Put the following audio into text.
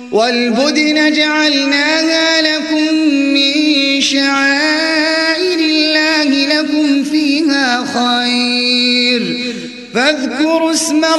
والبدن جعلناها لكم من شعائر الله لكم فيها خير فاذكروا اسم